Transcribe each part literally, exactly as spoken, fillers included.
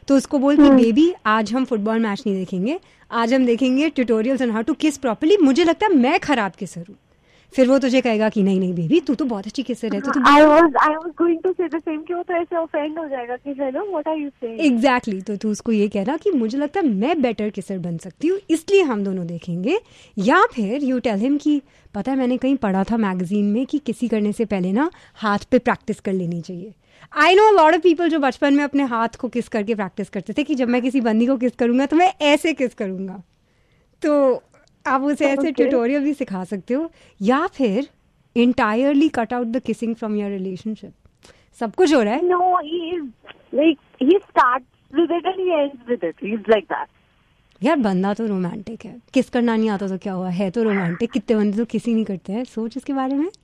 तो उसको बोल कि बेबी आज हम फुटबॉल मैच नहीं देखेंगे, आज हम देखेंगे ट्यूटोरियल्स ऑन हाउ टू किस प्रॉपर्ली, मुझे लगता है मैं खराब किसर हूँ। फिर वो तुझे कहेगा कि नहीं नहीं बेबी तू तो बहुत अच्छी किसर है। तो I was I was going to say the same कि वो तो ऐसे ऑफेंड हो जाएगा कि hello what are you saying. Exactly, तो तू उसको ये कहना कि मुझे लगता है मैं बेटर किसर बन सकती हूँ, इसलिए हम दोनों देखेंगे। या फिर यू टेल हिम कि पता है मैंने कहीं पढ़ा था मैगजीन में कि किसी करने से पहले ना हाथ पे प्रैक्टिस कर लेनी चाहिए। I know lot of people जो बचपन में अपने हाथ को किस करके प्रैक्टिस करते थे कि जब मैं किसी बंदी को किस करूंगा तो मैं ऐसे किस करूंगा। तो आप उसे ऐसे ट्यूटोरियल भी सिखा सकते हो। या फिर entirely cut out the kissing from your relationship. सब कुछ हो रहा है। No, he is like he starts with it and he ends with it. He's like that. यार बंदा तो रोमांटिक है, किस करना नहीं आता तो क्या हुआ, है तो रोमांटिक। कितने बंदे तो किसी नहीं करते हैं, सोच इसके बारे में।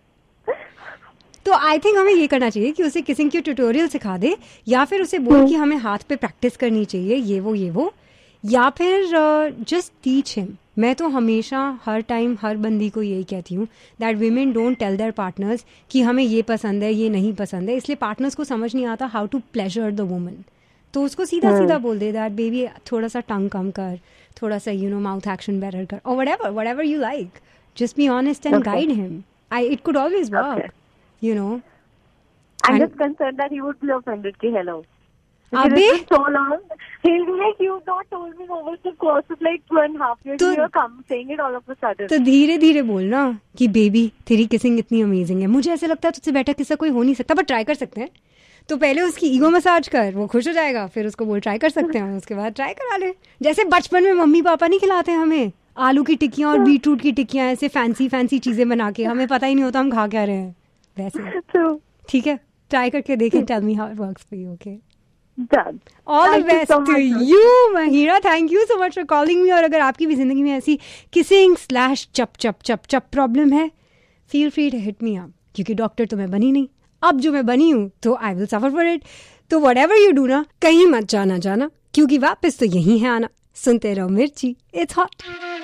तो आई थिंक हमें ये करना चाहिए कि उसे किसिंग की ट्यूटोरियल सिखा दे, या फिर उसे बोल कि हमें हाथ पे प्रैक्टिस करनी चाहिए, ये वो ये वो। या फिर जस्ट टीच हिम। मैं तो हमेशा हर टाइम हर बंदी को यही कहती हूँ that women don't tell their partners कि हमें ये पसंद है ये नहीं पसंद है, इसलिए पार्टनर्स को समझ नहीं आता how to pleasure the woman. तो उसको सीधा सीधा बोल दे दैट बेबी थोड़ा सा टंग कम कर, थोड़ा सा you know mouth action better कर, और whatever whatever you like, just be honest and guide him. I it could always work, you know. I'm just concerned that he would be offended कि hello. अबे so long, he'll be like you not told me over the course of like two and a half years. You're come saying it all of a sudden. तो धीरे धीरे बोलना कि baby तेरी kissing इतनी amazing है, मुझे ऐसे लगता है तुझसे बेटर किस्सा कोई हो नहीं सकता, बट ट्राई कर सकते हैं। तो पहले उसकी ईगो मसाज कर, वो खुश हो जाएगा, फिर उसको बोल ट्राई कर सकते हैं, उसके बाद ट्राई करा ले। जैसे बचपन में मम्मी पापा नहीं खिलाते हमें आलू की टिक्कियां और बीटरूट की टिक्कियां, ऐसे फैंसी फैंसी चीजें बना के, हमें पता ही नहीं होता हम खा क्या रहे हैं, वैसे। ठीक है, ट्राई करके देखें, tell me how it works for you. Okay, Done. All the best to you, Mahira. Thank you so much for calling me. और अगर आपकी भी जिंदगी में ऐसी किसिंग स्लैश चप चप चप चप प्रॉब्लम है, feel free to hit me up, क्योंकि डॉक्टर तो मैं बनी नहीं, अब जो मैं बनी हूँ तो I will suffer for it. तो व्हाटएवर यू डू ना, कहीं मत जाना जाना, क्योंकि वापस तो यही है आना। सुनते रहो मिर्ची, इट्स हॉट।